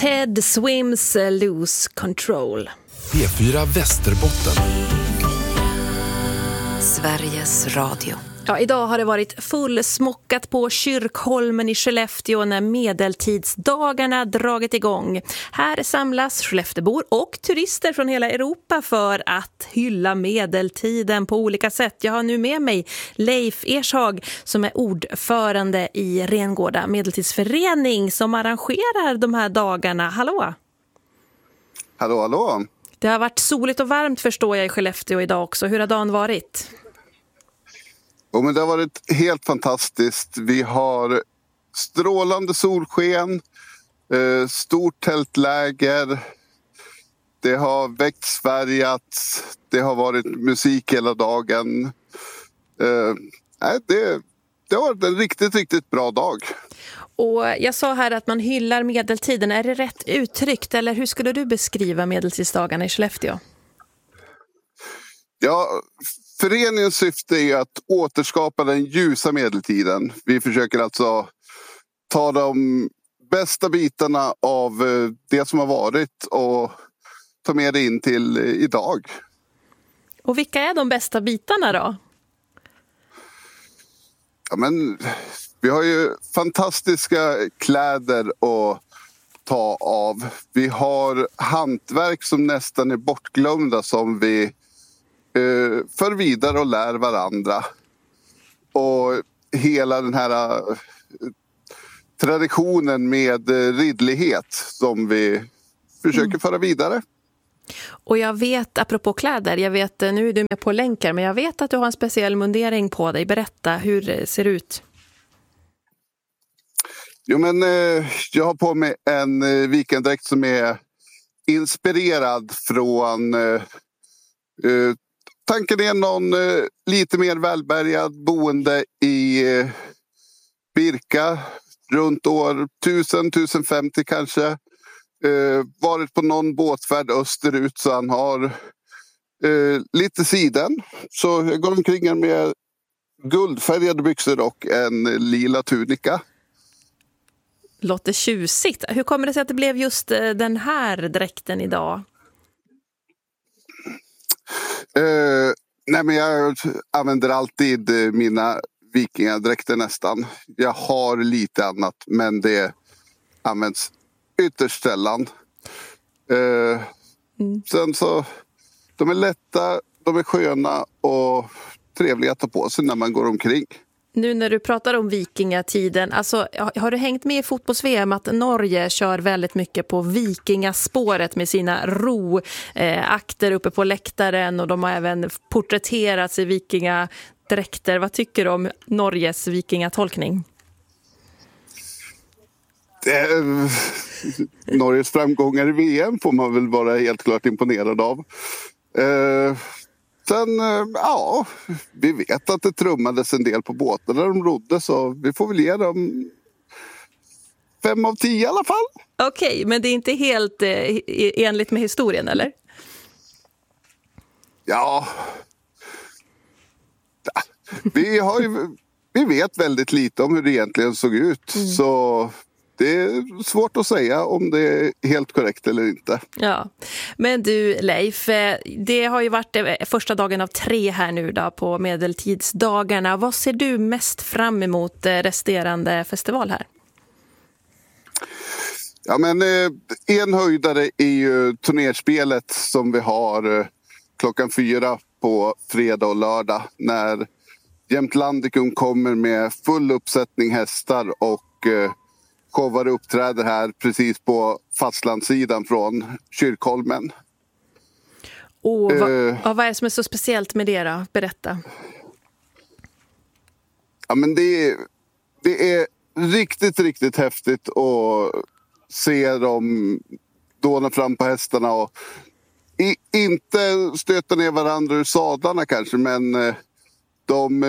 Ted Swims Lose Control. P4 Västerbotten. Sveriges Radio. Ja, idag har det varit fullsmockat på Kyrkholmen i Skellefteå när medeltidsdagarna dragit igång. Här samlas Skelleftebor och turister från hela Europa för att hylla medeltiden på olika sätt. Jag har nu med mig Leif Ershag som är ordförande i Rengårda medeltidsförening som arrangerar de här dagarna. Hallå! Hallå, hallå! Det har varit soligt och varmt förstår jag i Skellefteå idag också. Hur har dagen varit? Men det har varit helt fantastiskt. Vi har strålande solsken, stort tältläger. Det har växtfärgats. Det har varit musik hela dagen. Det har varit en riktigt, riktigt bra dag. Och jag sa här att man hyllar medeltiden. Är det rätt uttryckt eller hur skulle du beskriva medeltidsdagarna i Skellefteå? Ja, föreningens syfte är att återskapa den ljusa medeltiden. Vi försöker alltså ta de bästa bitarna av det som har varit och ta med det in till idag. Och vilka är de bästa bitarna då? Ja, men vi har ju fantastiska kläder att ta av. Vi har hantverk som nästan är bortglömda som vi för vidare och lär varandra. Och hela den här traditionen med ridlighet som vi försöker föra vidare. Och jag vet, apropå kläder, nu är du med på länkar, men jag vet att du har en speciell mundering på dig. Berätta, hur ser det ut? Jo, men jag har på mig en weekenddräkt som är inspirerad från tanken är någon lite mer välbärgad boende i Birka runt år 1050 kanske. Varit på någon båtfärd österut så han har lite siden. Så jag går omkring med guldfärgade byxor och en lila tunika. Låter tjusigt. Hur kommer det sig att det blev just den här dräkten idag? Nej, men jag använder alltid mina vikingadräkter nästan. Jag har lite annat men det används ytterst sällan. Sen så de är lätta, de är sköna och trevliga att ta på sig när man går omkring. Nu när du pratar om vikingatiden, alltså, har du hängt med i fotbolls-VM att Norge kör väldigt mycket på vikingaspåret med sina roakter uppe på läktaren och de har även porträtterats i vikingadräkter. Vad tycker du om Norges vikingatolkning? Norges framgångar i VM får man väl vara helt klart imponerad av. Sen, ja, vi vet att det trummades en del på båten när de rodde så vi får väl ge dem 5 av 10 i alla fall. Okej, men det är inte helt enligt med historien, eller? Ja. Vi vet väldigt lite om hur det egentligen såg ut. Så det är svårt att säga om det är helt korrekt eller inte. Ja. Men du Leif, det har ju varit första dagen av 3 här nu då på medeltidsdagarna. Vad ser du mest fram emot resterande festival här? Ja, men en höjdare är ju turnerspelet som vi har klockan 4 på fredag och lördag när Jämtlandikum kommer med full uppsättning hästar och showar uppträder här precis på fastlandssidan från Kyrkholmen. Och vad är det som är så speciellt med det då? Berätta. Ja, men det är riktigt, riktigt häftigt att se dem dåna fram på hästarna och inte stöta ner varandra ur sadlarna kanske, men de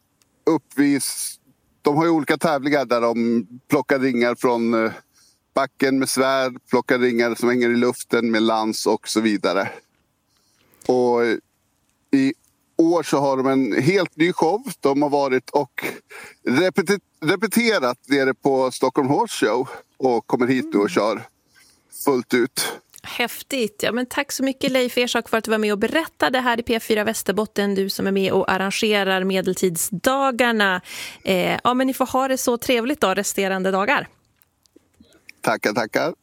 har ju olika tävlingar där de plockar ringar från backen med svärd, plockar ringar som hänger i luften med lans och så vidare. Och i år så har de en helt ny show. De har varit och repeterat nere på Stockholm Horse Show och kommer hit nu och kör fullt ut. Häftigt. Ja, men tack så mycket Leif Ersak för att du var med och berättade här i P4 Västerbotten. Du som är med och arrangerar medeltidsdagarna. Ja, men ni får ha det så trevligt då resterande dagar. Tackar.